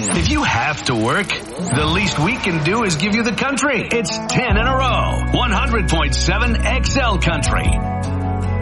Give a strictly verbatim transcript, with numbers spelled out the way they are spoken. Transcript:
If you have to work, the least we can do is give you the country. It's ten in a row. one hundred point seven X L Country.